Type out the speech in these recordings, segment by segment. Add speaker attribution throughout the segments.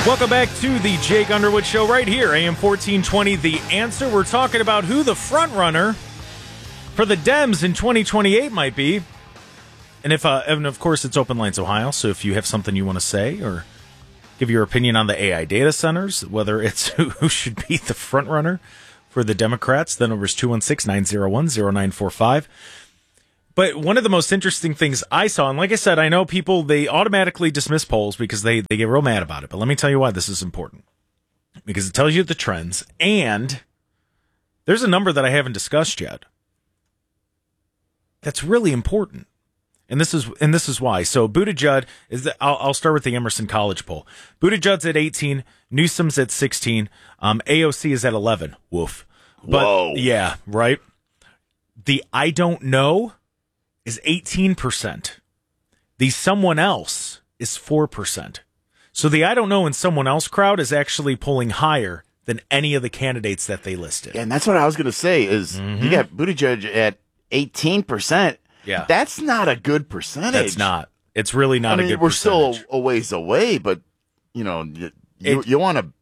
Speaker 1: Welcome back to the Jake Underwood Show right here, AM 1420. The Answer. We're talking about who the front runner for the Dems in 2028 might be. And of course, it's Open Lines Ohio. So if you have something you want to say or give your opinion on the AI data centers, whether it's who should be the front runner for the Democrats, the number is 216-901-0945. But one of the most interesting things I saw, and like I said, I know people, they automatically dismiss polls because they get real mad about it. But let me tell you why this is important. Because it tells you the trends, and there's a number that I haven't discussed yet that's really important. And this is why. So Buttigieg I'll start with the Emerson College poll. Buttigieg's at 18, Newsom's at 16, AOC is at 11. Woof. But,
Speaker 2: whoa.
Speaker 1: Yeah, right? The I don't know is 18%. The someone else is 4%. So the I don't know and someone else crowd is actually polling higher than any of the candidates that they listed.
Speaker 2: And that's what I was going to say is you got Buttigieg at 18%.
Speaker 1: Yeah.
Speaker 2: That's not a good percentage.
Speaker 1: It's not. It's really not a good
Speaker 2: we're
Speaker 1: percentage.
Speaker 2: still a ways away, but you want to.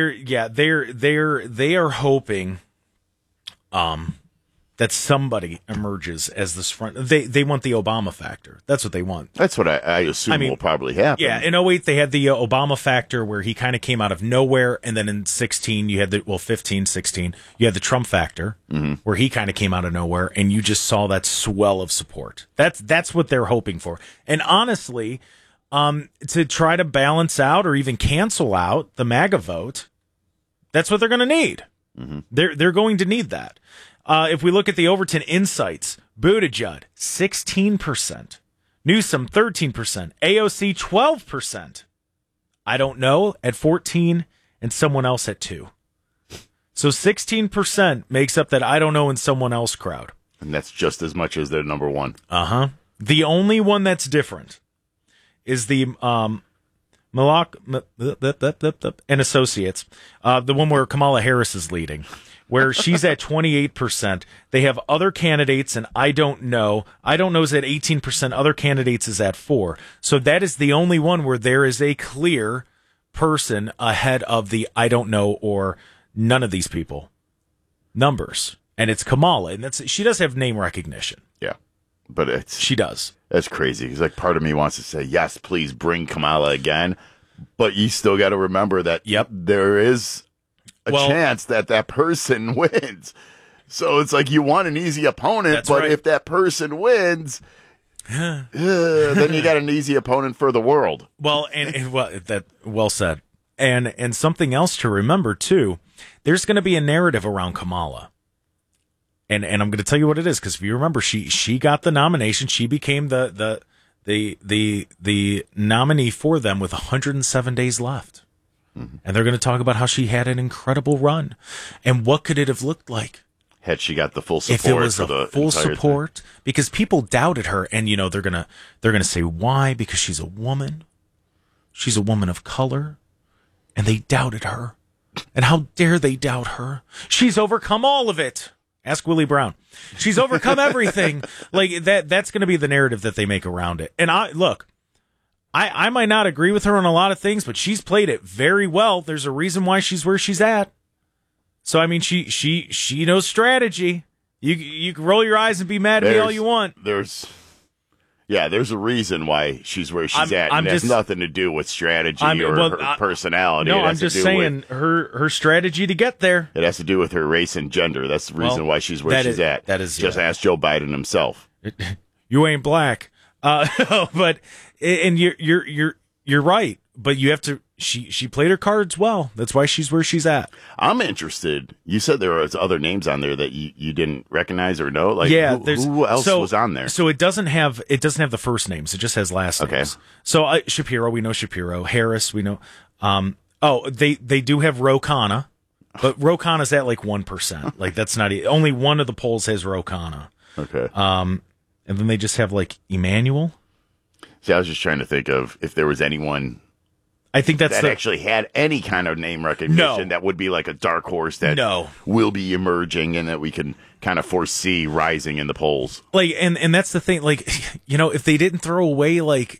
Speaker 1: They are hoping that somebody emerges as this front. They want the Obama factor. That's what they want.
Speaker 2: That's what I assume will probably happen.
Speaker 1: Yeah, in 08 they had the Obama factor where he kind of came out of nowhere, and then in 16 you had 15, 16 you had the Trump factor where he kind of came out of nowhere, and you just saw that swell of support. That's what they're hoping for. And honestly, to try to balance out or even cancel out the MAGA vote, that's what they're going to need. They're going to need that. If we look at the Overton Insights, Buttigieg, 16%. Newsom, 13%. AOC, 12%. I don't know, at 14%, and someone else at 2%. So 16% makes up that I don't know and someone else crowd.
Speaker 2: And that's just as much as their number one.
Speaker 1: Uh-huh. The only one that's different is the Malak and Associates, the one where Kamala Harris is leading, where she's at 28%. They have other candidates, and I don't know. I don't know is at 18%. Other candidates is at 4%. So that is the only one where there is a clear person ahead of the I don't know or none of these people numbers. And it's Kamala, and she does have name recognition.
Speaker 2: Yeah, but
Speaker 1: she does.
Speaker 2: That's crazy. Because part of me wants to say yes, please bring Kamala again, but you still got to remember that there is a chance that person wins. So it's like you want an easy opponent, but if that person wins, then you got an easy opponent for the world.
Speaker 1: Well, well said. And something else to remember too, there's going to be a narrative around Kamala. And I'm going to tell you what it is, because if you remember, she got the nomination. She became the nominee for them with 107 days left. And they're going to talk about how she had an incredible run. And what could it have looked like?
Speaker 2: Had she got the full support?
Speaker 1: If it was
Speaker 2: for the
Speaker 1: full
Speaker 2: entire
Speaker 1: support,
Speaker 2: thing?
Speaker 1: because people doubted her, and they're gonna say why? Because she's a woman. She's a woman of color, and they doubted her. And how dare they doubt her? She's overcome all of it. Ask Willie Brown. She's overcome everything. Like that's going to be the narrative that they make around it. And I might not agree with her on a lot of things, but she's played it very well. There's a reason why she's where she's at. So I mean, she knows strategy. You can roll your eyes and be mad at me all you want.
Speaker 2: There's a reason why she's where she's at, and it has nothing to do with strategy or her personality.
Speaker 1: No, I'm just saying her strategy to get there.
Speaker 2: It has to do with her race and gender. That's the reason why she's where she's at.
Speaker 1: That is
Speaker 2: just ask Joe Biden himself.
Speaker 1: You ain't black, but and you're right. But you have to. She played her cards well. That's why she's where she's at.
Speaker 2: I'm interested. You said there was other names on there that you didn't recognize or know. Like,
Speaker 1: yeah,
Speaker 2: who else was on there?
Speaker 1: So it doesn't have the first names. It just has last names. So Shapiro, we know Shapiro. Harris, we know. They do have Ro Khanna, but Ro Khanna's at like 1%. Like that's not only one of the polls has Ro Khanna.
Speaker 2: Okay.
Speaker 1: And then they just have like Emmanuel.
Speaker 2: See, I was just trying to think of if there was anyone.
Speaker 1: I think that
Speaker 2: actually had any kind of name recognition that would be like a dark horse that will be emerging and that we can kind of foresee rising in the polls.
Speaker 1: Like, and that's the thing. Like, if they didn't throw away like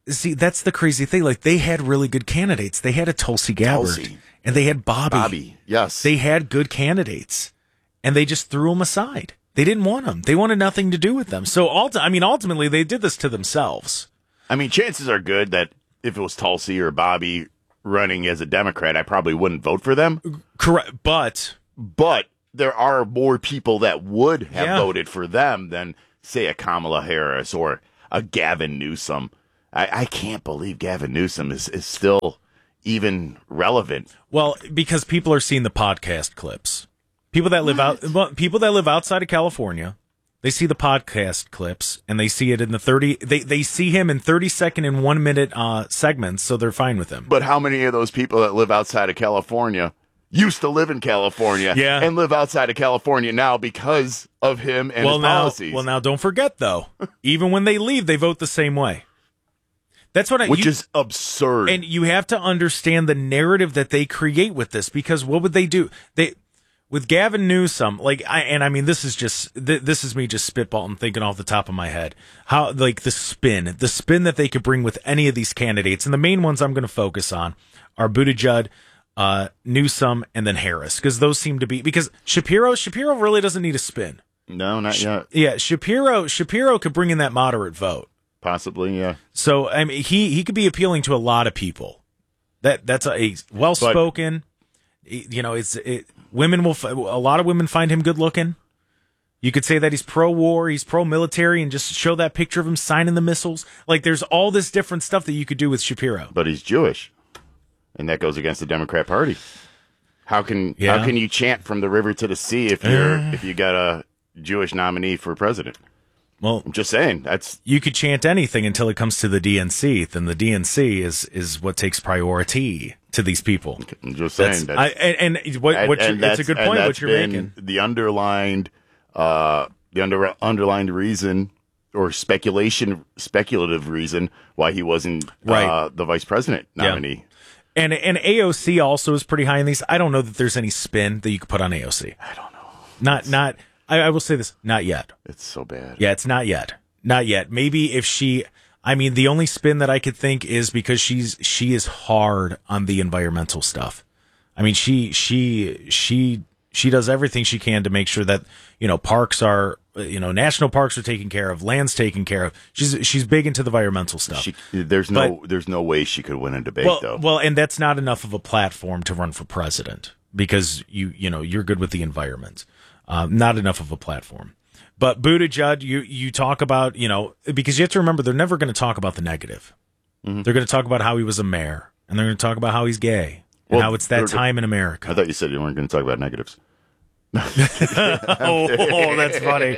Speaker 1: see, that's the crazy thing. Like, they had really good candidates. They had a Tulsi Gabbard, and they had Bobby.
Speaker 2: Bobby, yes.
Speaker 1: They had good candidates, and they just threw them aside. They didn't want them. They wanted nothing to do with them. So, ultimately, they did this to themselves.
Speaker 2: I mean, chances are good that if it was Tulsi or Bobby running as a Democrat, I probably wouldn't vote for them.
Speaker 1: Correct, but
Speaker 2: there are more people that would have voted for them than, say, a Kamala Harris or a Gavin Newsom. I can't believe Gavin Newsom is still even relevant.
Speaker 1: Well, because people are seeing the podcast clips. People that live outside of California, they see the podcast clips and they see it in the 30. They see him in 30-second and 1 minute segments, so they're fine with him.
Speaker 2: But how many of those people that live outside of California used to live in California and live outside of California now because of him and his policies?
Speaker 1: Well, now don't forget though, even when they leave, they vote the same way. That's
Speaker 2: which is absurd.
Speaker 1: And you have to understand the narrative that they create with this, because what would they do? With Gavin Newsom, this is me just spitballing, thinking off the top of my head, how, like, the spin that they could bring with any of these candidates. And the main ones I'm going to focus on are Buttigieg, Newsom, and then Harris, because those seem to be, because Shapiro really doesn't need a spin.
Speaker 2: No, not yet.
Speaker 1: Yeah, Shapiro could bring in that moderate vote.
Speaker 2: Possibly, yeah.
Speaker 1: So, I mean, he could be appealing to a lot of people. That's a well-spoken, women a lot of women find him good looking. You could say that he's pro-war, he's pro-military, and just show that picture of him signing the missiles. Like, there's all this different stuff that you could do with Shapiro.
Speaker 2: But he's Jewish, and that goes against the Democrat Party. How can you chant from the river to the sea if you got a Jewish nominee for president?
Speaker 1: Well,
Speaker 2: I'm just saying,
Speaker 1: you could chant anything until it comes to the DNC. Then the DNC is what takes priority to these people.
Speaker 2: I'm just saying that.
Speaker 1: It's a good point what you're making.
Speaker 2: The underlined reason or speculative reason why he wasn't the vice president nominee.
Speaker 1: Yeah. And AOC also is pretty high in these. I don't know that there's any spin that you could put on AOC.
Speaker 2: I don't know.
Speaker 1: I will say this, not yet.
Speaker 2: It's so bad.
Speaker 1: Yeah, it's not yet. Not yet. Maybe if the only spin that I could think is because she is hard on the environmental stuff. I mean, she does everything she can to make sure that, parks are, national parks are taken care of, land's taken care of. She's big into the environmental stuff.
Speaker 2: There's no way she could win a debate though.
Speaker 1: Well, and that's not enough of a platform to run for president, because you're good with the environment. Not enough of a platform. But Buttigieg, you talk about, because you have to remember, they're never going to talk about the negative. Mm-hmm. They're going to talk about how he was a mayor, and they're going to talk about how he's gay, and how it's that time in America.
Speaker 2: I thought you said you weren't going to talk about negatives.
Speaker 1: Oh, that's funny.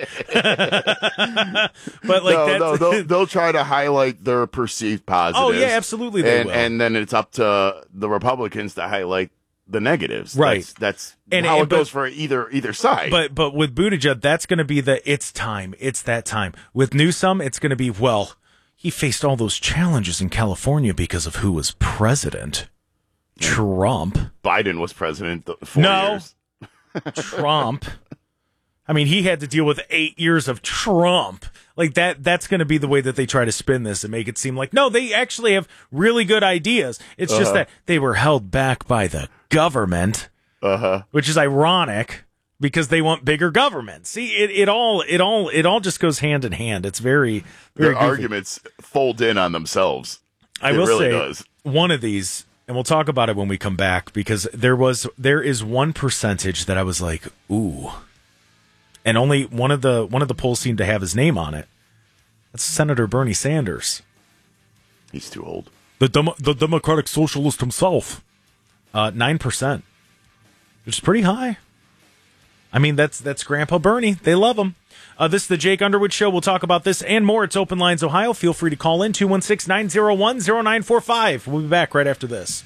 Speaker 1: But
Speaker 2: they'll try to highlight their perceived positives.
Speaker 1: Oh yeah, absolutely. They will.
Speaker 2: And then it's up to the Republicans to highlight the negatives.
Speaker 1: Right.
Speaker 2: That's how it goes for either side.
Speaker 1: But with Buttigieg, that's going to be it's that time. With Newsom, it's going to be, he faced all those challenges in California because of who was president. Trump.
Speaker 2: Biden was president 4 years.
Speaker 1: Trump. I mean, he had to deal with 8 years of Trump. Like that's going to be the way that they try to spin this and make it seem like, no, they actually have really good ideas. It's just that they were held back by the government, which is ironic because they want bigger government. See, it all just goes hand in hand. It's very, very
Speaker 2: their arguments fold in on themselves.
Speaker 1: I will say one of these, and we'll talk about it when we come back, because there is one percentage that I was like, ooh. And only one of the polls seemed to have his name on it. That's Senator Bernie Sanders.
Speaker 2: He's too old.
Speaker 1: The Democratic Socialist himself. 9%. Which is pretty high. I mean, that's Grandpa Bernie. They love him. This is the Jake Underwood Show. We'll talk about this and more. It's Open Lines Ohio. Feel free to call in 216-901-0945. We'll be back right after this.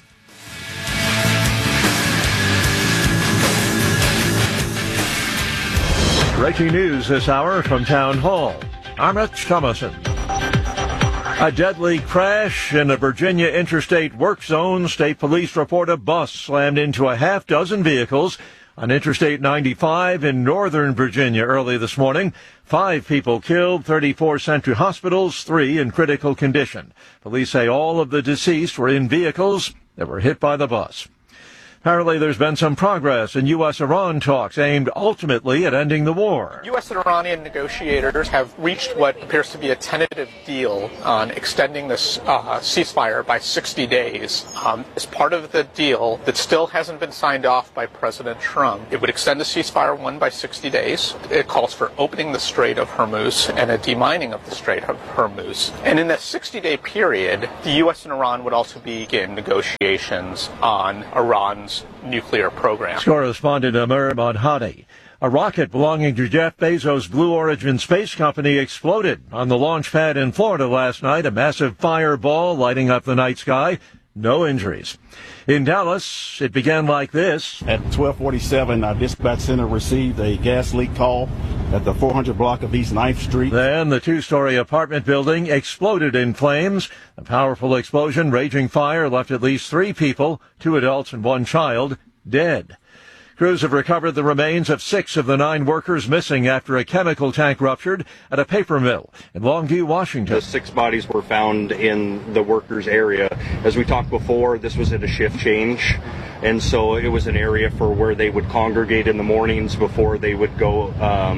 Speaker 3: Breaking news this hour from Town Hall. I'm Rich Thomason. A deadly crash in the Virginia interstate work zone. State police report a bus slammed into a half dozen vehicles On Interstate 95 in Northern Virginia early this morning, 5 people killed, 34 sent to hospitals, 3 in critical condition. Police say all of the deceased were in vehicles that were hit by the bus. Apparently, there's been some progress in U.S.-Iran talks aimed ultimately at ending the war.
Speaker 4: U.S. and Iranian negotiators have reached what appears to be a tentative deal on extending this ceasefire by 60 days. As part of the deal that still hasn't been signed off by President Trump, it would extend the ceasefire by 60 days. It calls for opening the Strait of Hormuz and a demining of the Strait of Hormuz. And in that 60-day period, the U.S. and Iran would also begin negotiations on Iran's nuclear program.
Speaker 3: Correspondent Amir Madhani. A rocket belonging to Jeff Bezos' Blue Origin space company exploded on the launch pad in Florida last night, a massive fireball lighting up the night sky. No injuries. In Dallas, it began like this.
Speaker 5: At 12:47, our dispatch center received a gas leak call at the 400 block of East 9th Street.
Speaker 3: Then the 2-story apartment building exploded in flames. A powerful explosion, raging fire left at least 3 people, 2 adults and 1 child, dead. Crews have recovered the remains of 6 of the 9 workers missing after a chemical tank ruptured at a paper mill in Longview, Washington.
Speaker 6: The 6 bodies were found in the workers' area. As we talked before, this was at a shift change, and so it was an area for where they would congregate in the mornings before they would go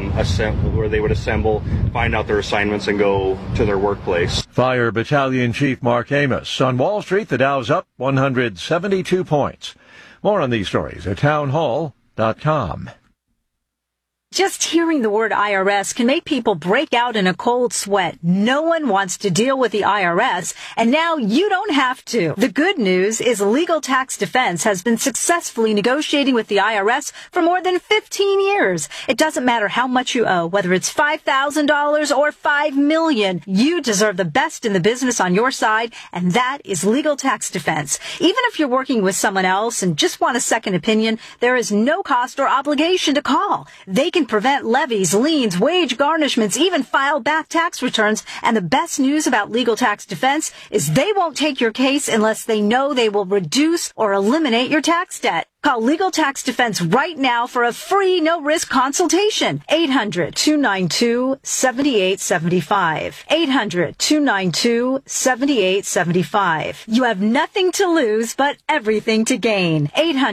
Speaker 6: assemble, find out their assignments, and go to their workplace.
Speaker 3: Fire Battalion Chief Mark Amos. On Wall Street, the Dow's up 172 points. More on these stories at townhall.com.
Speaker 7: Just hearing the word IRS can make people break out in a cold sweat. No one wants to deal with the IRS, and now you don't have to. The good news is Legal Tax Defense has been successfully negotiating with the IRS for more than 15 years. It doesn't matter how much you owe, whether it's $5,000 or $5 million. You deserve the best in the business on your side, and that is Legal Tax Defense. Even if you're working with someone else and just want a second opinion, there is no cost or obligation to call. They can prevent levies, liens, wage garnishments, even file back tax returns. And the best news about Legal Tax Defense is they won't take your case unless they know they will reduce or eliminate your tax debt. Call Legal Tax Defense right now for a free, no-risk consultation. 800-292-7875. 800-292-7875. You have nothing to lose, but everything to gain.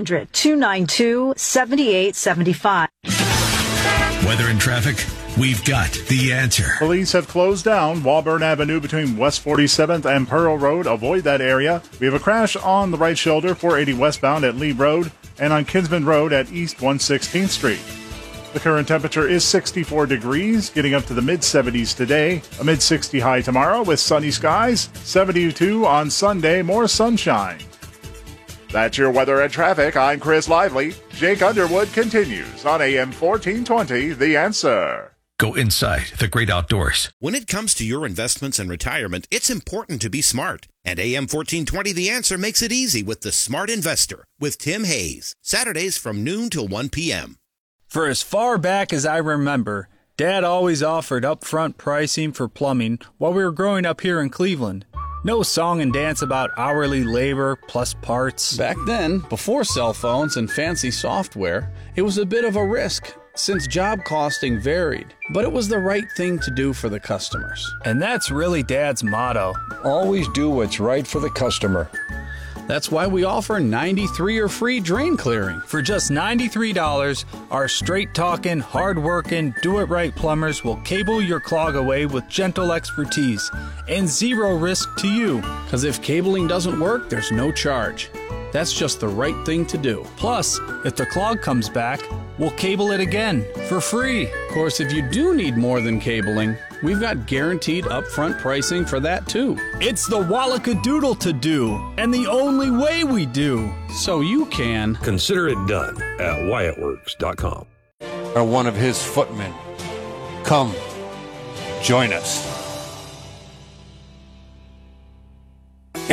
Speaker 7: 800-292-7875.
Speaker 8: Weather and traffic, we've got the answer.
Speaker 9: Police have closed down Walburn Avenue between West 47th and Pearl Road. Avoid that area. We have a crash on the right shoulder, 480 westbound at Lee Road, and on Kinsman Road at East 116th Street. The current temperature is 64 degrees, getting up to the mid-70s today. A mid-60 high tomorrow with sunny skies. 72 on Sunday, more sunshine. That's your weather and traffic. I'm Chris Lively. Jake Underwood continues on AM 1420, The Answer.
Speaker 8: Go inside the great outdoors.
Speaker 10: When it comes to your investments and retirement, it's important to be smart. And AM 1420, The Answer makes it easy with The Smart Investor with Tim Hayes. Saturdays from noon till 1 p.m.
Speaker 11: For as far back as I remember, Dad always offered upfront pricing for plumbing while we were growing up here in Cleveland. No song and dance about hourly labor plus parts.
Speaker 12: Back then, before cell phones and fancy software, it was a bit of a risk since job costing varied. But it was the right thing to do for the customers.
Speaker 11: And that's really Dad's motto.
Speaker 13: Always do what's right for the customer.
Speaker 12: That's why we offer 93 or free drain clearing.
Speaker 11: For just $93, our straight-talking, hard-working, do-it-right plumbers will cable your clog away with gentle expertise and zero risk to you.
Speaker 12: Because if cabling doesn't work, there's no charge. That's just the right thing to do.
Speaker 11: Plus, if the clog comes back, we'll cable it again for free.
Speaker 12: Of course, if you do need more than cabling, we've got guaranteed upfront pricing for that too.
Speaker 11: It's the Wallackadoodle to do, and the only way we do.
Speaker 12: So you can
Speaker 14: consider it done at WyattWorks.com.
Speaker 13: Or one of his footmen. Come, join us.
Speaker 15: Hey,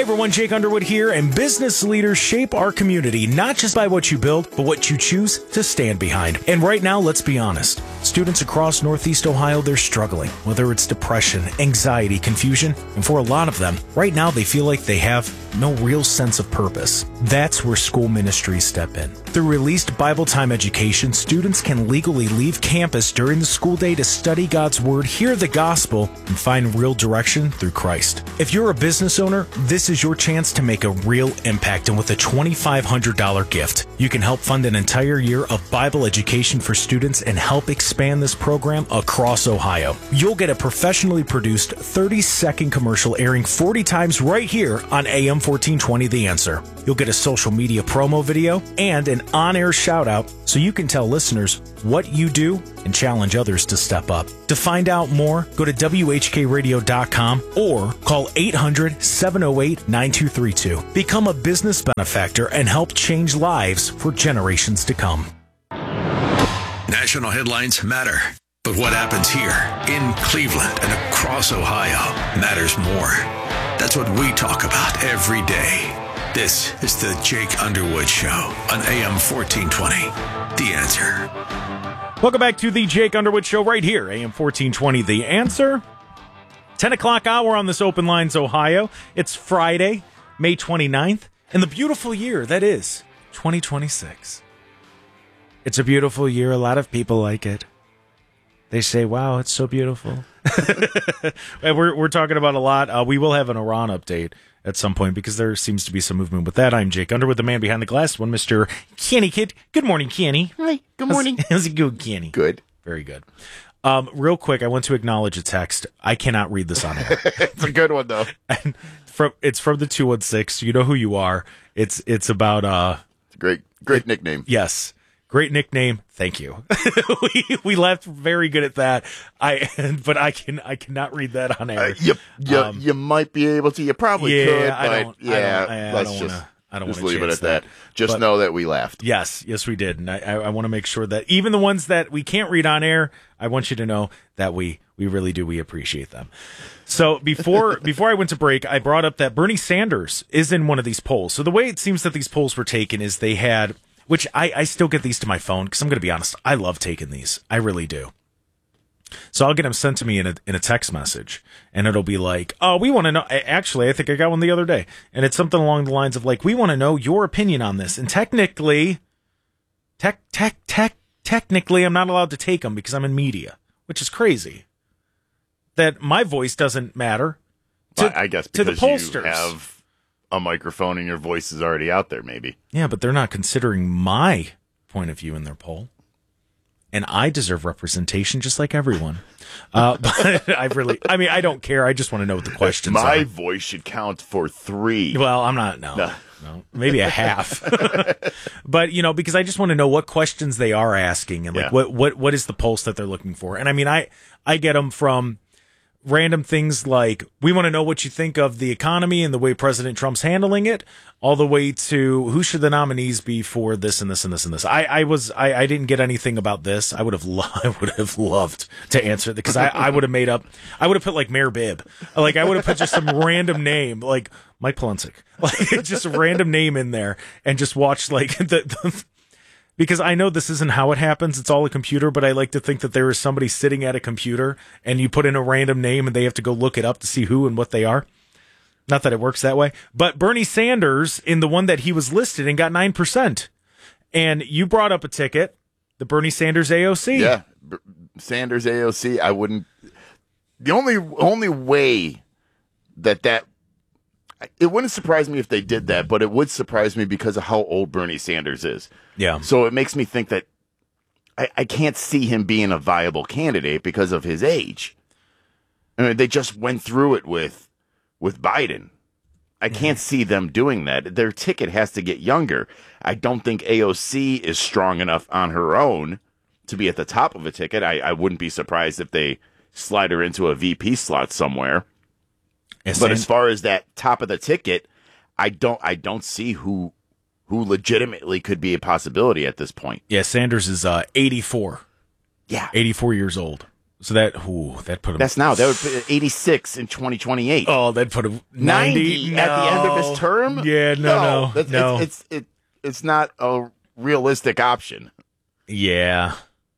Speaker 1: everyone, Jake Underwood here, and business leaders shape our community not just by what you build, but what you choose to stand behind. And right now, let's be honest. Students across Northeast Ohio, they're struggling, whether it's depression, anxiety, confusion, and for a lot of them, right now they feel like they have no real sense of purpose. That's where school ministries step in. Through released Bible time education, students can legally leave campus during the school day to study God's Word, hear the gospel, and find real direction through Christ. If you're a business owner, this is your chance to make a real impact, and with a $2,500 gift, you can help fund an entire year of Bible education for students and help expand this program across Ohio. You'll get a professionally produced 30-second commercial airing 40 times right here on AM 1420 The Answer. You'll get a social media promo video and an on-air shout-out so you can tell listeners what you do and challenge others to step up. To find out more, go to WHKRadio.com or call 800-708-9232. Become a business benefactor and help change lives for generations to come.
Speaker 8: National headlines matter, but what happens here in Cleveland and across Ohio matters more. That's what we talk about every day. This is the Jake Underwood Show on AM 1420. The Answer.
Speaker 1: Welcome back to the Jake Underwood Show right here, AM 1420, The Answer. 10 o'clock hour on this Open Lines, Ohio. It's Friday, May 29th, and the beautiful year that is 2026. It's a beautiful year. A lot of people like it. They say, wow, it's so beautiful. And we're talking about a lot. We will have an Iran update at some point because there seems to be some movement with that. I'm Jake Underwood, the man behind the glass one, Mr. Kenny Kid. Good morning, Kenny.
Speaker 2: Hi, good morning.
Speaker 1: How's it going, Kenny?
Speaker 2: Good.
Speaker 1: Very good. Real quick, I want to acknowledge a text. I cannot read this on air.
Speaker 2: It's a good one, though.
Speaker 1: And it's from the 216. You know who you are. It's about...
Speaker 2: It's a great nickname.
Speaker 1: Yes. Great nickname. Thank you. we laughed very good at that. But I cannot read that on air.
Speaker 2: You might be able to. You probably could.
Speaker 1: I don't
Speaker 2: Let's
Speaker 1: want
Speaker 2: just
Speaker 1: to
Speaker 2: leave it at that. Just know that we laughed.
Speaker 1: Yes, we did, and I want to make sure that even the ones that we can't read on air, I want you to know that we really do. We appreciate them. So before I went to break, I brought up that Bernie Sanders is in one of these polls. So the way it seems that these polls were taken is they had. Which I still get these to my phone because I'm going to be honest, I love taking these. I really do. So I'll get them sent to me in a text message, and it'll be like, "Oh, we want to know." Actually, I think I got one the other day, and it's something along the lines of like, "We want to know your opinion on this." And technically, technically, I'm not allowed to take them because I'm in media, which is crazy. That my voice doesn't matter.
Speaker 2: I guess because
Speaker 1: to the pollsters.
Speaker 2: You have a microphone and your voice is already out there, maybe.
Speaker 1: Yeah, but they're not considering my point of view in their poll. And I deserve representation just like everyone. But I don't care. I just want to know what the questions are.
Speaker 2: My voice should count for 3.
Speaker 1: Well, I'm not, no, maybe a half. But, because I just want to know what questions they are asking and like what is the pulse that they're looking for. And I mean, I get them from random things like, we want to know what you think of the economy and the way President Trump's handling it, all the way to who should the nominees be for this and this and this and this. I didn't get anything about this. I would have loved to answer it because I would have put like Mayor Bibb. Like I would have put just some random name like Mike Polensek, like just a random name in there and just watch like because I know this isn't how it happens. It's all a computer, but I like to think that there is somebody sitting at a computer and you put in a random name and they have to go look it up to see who and what they are. Not that it works that way. But Bernie Sanders, in the one that he was listed in, got 9%. And you brought up a ticket, the Bernie Sanders AOC.
Speaker 2: Yeah, Sanders AOC. I wouldn't. The only way that it wouldn't surprise me if they did that, but it would surprise me because of how old Bernie Sanders is.
Speaker 1: Yeah.
Speaker 2: So it makes me think that I can't see him being a viable candidate because of his age. I mean, they just went through it with Biden. I can't see them doing that. Their ticket has to get younger. I don't think AOC is strong enough on her own to be at the top of a ticket. I wouldn't be surprised if they slide her into a VP slot somewhere. But as far as that top of the ticket, I don't see who legitimately could be a possibility at this point.
Speaker 1: Yeah, Sanders is 84.
Speaker 2: Yeah.
Speaker 1: 84 years old. So that put him.
Speaker 2: That would put 86 in 2028.
Speaker 1: Oh, that'd put him 90
Speaker 2: at the end of his term.
Speaker 1: Yeah, no.
Speaker 2: It's not a realistic option.
Speaker 1: Yeah.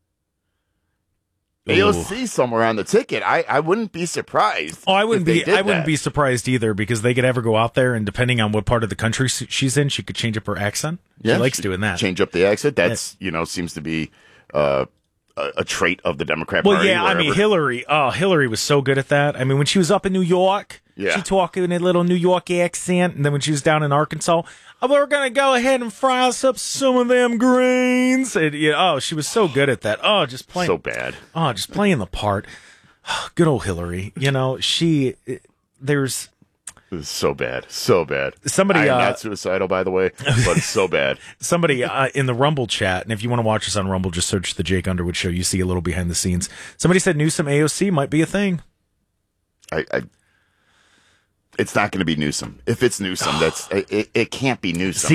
Speaker 2: AOC somewhere on the ticket. I wouldn't be surprised.
Speaker 1: Oh, I wouldn't be surprised either, because they could ever go out there, and depending on what part of the country she's in, she could change up her accent. She likes doing that.
Speaker 2: Change up the accent. That's seems to be a trait of the Democrat
Speaker 1: Party.
Speaker 2: Well,
Speaker 1: yeah, I mean, Hillary was so good at that. I mean, when she was up in New York, she talked in a little New York accent, and then when she was down in Arkansas, we're going to go ahead and fry us up some of them greens. And, she was so good at that. Oh, just playing.
Speaker 2: So bad.
Speaker 1: Oh, just playing the part. Good old Hillary. There's...
Speaker 2: It was so bad. So bad.
Speaker 1: Somebody,
Speaker 2: I'm not suicidal, by the way, but it's so bad.
Speaker 1: Somebody in the Rumble chat, and if you want to watch us on Rumble, just search The Jake Underwood Show. You see a little behind the scenes. Somebody said Newsom AOC might be a thing.
Speaker 2: It's not going to be Newsom. If it's Newsom, it can't be Newsom.